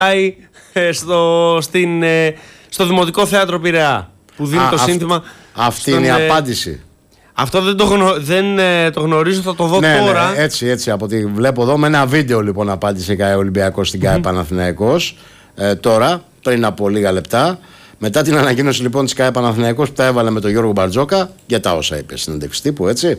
στο Δημοτικό Θέατρο Πειραιά που δίνει το σύνθημα. Αυτή είναι η απάντηση. Αυτό δεν το γνωρίζω, θα το δω τώρα. Ναι, έτσι, από ό,τι βλέπω εδώ, με ένα βίντεο λοιπόν απάντησε η ΚΑΕ Ολυμπιακός στην ΚΑΕ Παναθηναϊκός τώρα, πριν από λίγα λεπτά. Μετά την ανακοίνωση λοιπόν της ΚΑΕ Παναθηναϊκός που τα έβαλε με τον Γιώργο Μπαρτζόκα για τα όσα είπε στην συνέντευξη τύπου, έτσι.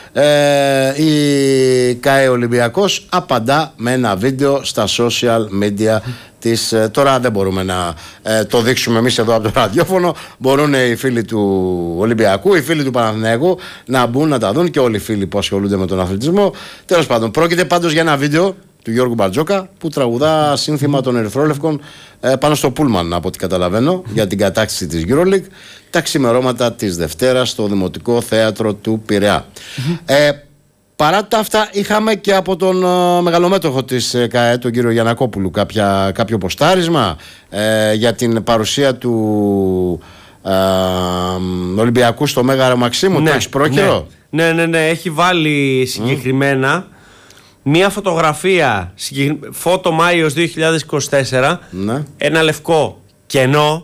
Η ΚΑΕ Ολυμπιακός απαντά με ένα βίντεο στα social media της. Τώρα δεν μπορούμε να το δείξουμε εμείς εδώ από το ραδιόφωνο. Μπορούν οι φίλοι του Ολυμπιακού, οι φίλοι του Παναθηναϊκού να μπουν να τα δουν και όλοι οι φίλοι που ασχολούνται με τον αθλητισμό. Τέλος πάντων, πρόκειται πάντως για ένα βίντεο του Γιώργου Μπαρτζόκα που τραγουδά σύνθημα των Ερυθρόλευκων πάνω στο Πούλμαν, από ό,τι καταλαβαίνω, για την κατάκτηση της EuroLeague τα ξημερώματα της Δευτέρας στο Δημοτικό Θέατρο του Πειραιά. Παρά τα αυτά, είχαμε και από τον μεγαλομέτωχο της ΚΑΕ, τον κύριο Γιαννακόπουλου, κάποιο ποστάρισμα για την παρουσία του Ολυμπιακού στο Μέγαρο Μαξίμου. Το έχεις πρόχειρο? Ναι, έχει βάλει συγκεκριμένα μία φωτογραφία, φώτο Μάιος 2024, ένα λευκό κενό,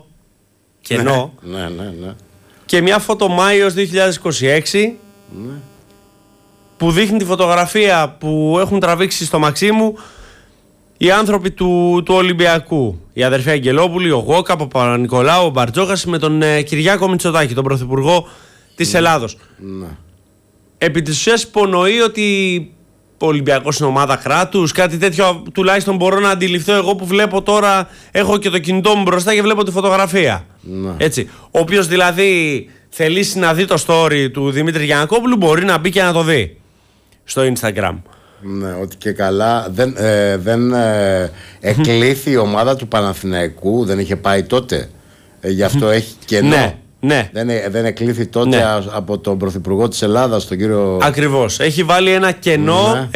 και μία φώτο Μάιος 2026, που δείχνει τη φωτογραφία που έχουν τραβήξει στο Μαξίμου οι άνθρωποι του Ολυμπιακού. Η αδερφή Αγγελόπουλη, ο Γόκα, ο Παπα-Νικολάου, ο Μπαρτζόκας με τον Κυριάκο Μητσοτάκη, τον Πρωθυπουργό της Ελλάδος. Επί της ουσίας υπονοεί ότι ο Ολυμπιακός είναι ομάδα κράτους, κάτι τέτοιο τουλάχιστον μπορώ να αντιληφθώ εγώ που βλέπω τώρα, έχω και το κινητό μου μπροστά και βλέπω τη φωτογραφία. Έτσι. Όποιος δηλαδή θελήσει να δει το story του Δημήτρη Γιαννακόπουλου μπορεί να μπει και να το δει στο Instagram. Ναι, ότι και καλά δεν εκλήθη η ομάδα του Παναθηναϊκού, δεν είχε πάει τότε, γι' αυτό έχει κενό. Ναι. Δεν εκλήθη τότε από τον Πρωθυπουργό της Ελλάδας, τον κύριο. Ακριβώς. Έχει βάλει ένα κενό,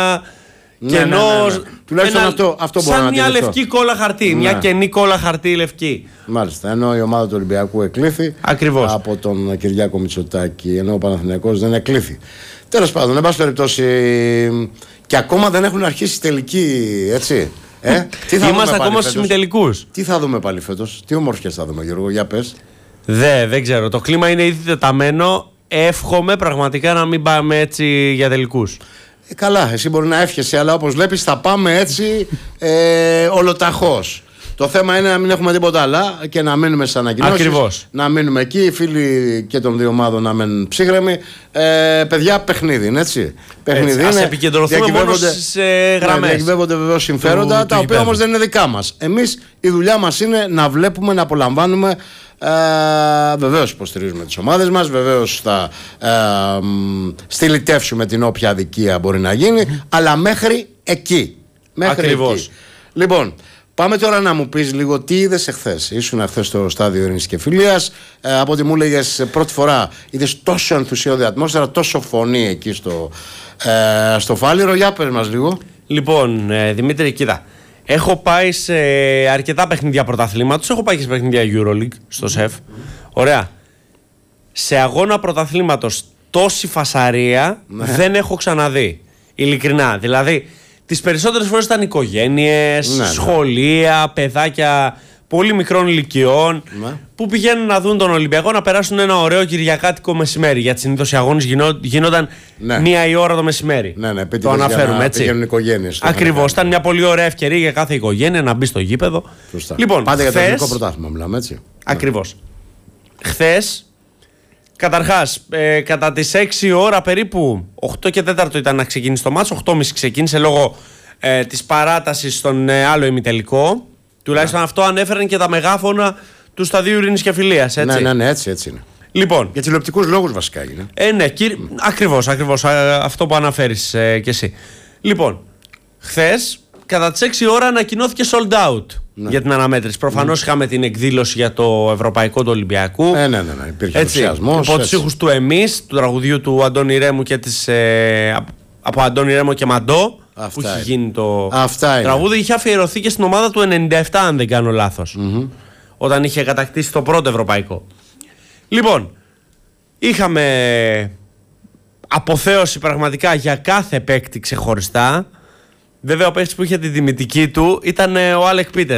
Τουλάχιστον αυτό μπορώ σαν να μια λευκή κόλλα χαρτί, μια κενή κόλλα χαρτί λευκή. Μάλιστα, ενώ η ομάδα του Ολυμπιακού εκλήθη από τον Κυριάκο Μητσοτάκη, ενώ ο Παναθηναϊκός δεν εκλήθη. Τέλος πάντων, εν πάση περιπτώσει, και ακόμα δεν έχουν αρχίσει τελικοί, έτσι. Είμαστε ακόμα στους ημιτελικούς. Τι θα δούμε πάλι φέτος, τι ομορφιές θα δούμε, Γιώργο, για πες. Δεν ξέρω. Το κλίμα είναι ήδη τεταμένο. Εύχομαι πραγματικά να μην πάμε έτσι για τελικούς. Καλά, εσύ μπορεί να εύχεσαι, αλλά όπως βλέπεις θα πάμε έτσι ολοταχώς. Το θέμα είναι να μην έχουμε τίποτα άλλα και να μείνουμε στις ανακοινώσεις. Ακριβώς. Να μείνουμε εκεί, οι φίλοι και των δύο ομάδων να μένουν ψύχρεμοι. Παιδιά, παιχνίδι είναι, έτσι. Παιχνίδι ας επικεντρωθούμε μόνο στις γραμμές. Διακυβεύονται βεβαίως συμφέροντα, τα οποία όμως δεν είναι δικά μας. Εμείς η δουλειά μας είναι να βλέπουμε, να απολαμβάνουμε. Βεβαίως υποστηρίζουμε τις ομάδες μας, βεβαίως θα στυλιτεύσουμε την όποια αδικία μπορεί να γίνει, αλλά μέχρι εκεί. Ακριβώς. Λοιπόν, πάμε τώρα να μου πεις λίγο τι είδες εχθές. Ήσουν εχθές στο στάδιο Ειρήνης και Φιλίας. Από ό,τι μου έλεγες, πρώτη φορά είδες τόσο ενθουσιώδη ατμόσφαιρα, τόσο φωνή εκεί στο Φάληρο. Για πες μας λίγο. Λοιπόν, Δημήτρη, κοίτα. Έχω πάει σε αρκετά παιχνίδια πρωταθλήματος. Έχω πάει και σε παιχνίδια EuroLeague στο ΣΕΦ. Ωραία. Σε αγώνα πρωταθλήματος τόση φασαρία δεν έχω ξαναδεί. Ειλικρινά. Δηλαδή, τις περισσότερες φορές ήταν οικογένειες, σχολεία, παιδάκια πολύ μικρών ηλικιών που πηγαίνουν να δουν τον Ολυμπιακό, να περάσουν ένα ωραίο κυριακάτικο μεσημέρι. Γιατί συνήθως οι αγώνες γίνονταν 1 η ώρα το μεσημέρι. Το αναφέρουμε έτσι. Πηγαίνουν οικογένειες. Ακριβώς. Ήταν μια πολύ ωραία ευκαιρία για κάθε οικογένεια να μπει στο γήπεδο. Λοιπόν, πάντα για το ελληνικό πρωτάθλημα μιλάμε, έτσι. Ακριβώς. Χθες, καταρχάς, κατά τις 6 ώρα περίπου, 8 και 4 ήταν να ξεκινήσει το μάτς, 8.30 ξεκίνησε λόγω της παράτασης στον άλλο ημιτελικό. Τουλάχιστον αυτό ανέφεραν και τα μεγάφωνα του σταδίου Ειρήνης και Φιλίας, έτσι. Ναι, έτσι είναι. Λοιπόν, για τηλεοπτικούς λόγους βασικά έγινε. Ακριβώς, αυτό που αναφέρεις κι εσύ. Λοιπόν, χθες, κατά τις 6 ώρα ανακοινώθηκε sold out για την αναμέτρηση. Προφανώς είχαμε την εκδήλωση για το Ευρωπαϊκό του Ολυμπιακού. Ναι, υπήρχε ενθουσιασμός. Από τους ήχους του «Εμείς», του τραγουδιού του Αντώνη Ρέμου και από Αντώνη Ρέμο και Μαντό. Που είχε γίνει το τραγούδι, είχε αφιερωθεί και στην ομάδα του 97, αν δεν κάνω λάθος. Όταν είχε κατακτήσει το πρώτο ευρωπαϊκό. Λοιπόν, είχαμε αποθέωση πραγματικά για κάθε παίκτη ξεχωριστά. Βέβαια, ο παίκτης που είχε τη τιμητική του ήταν ο Άλεκ Πίτερ.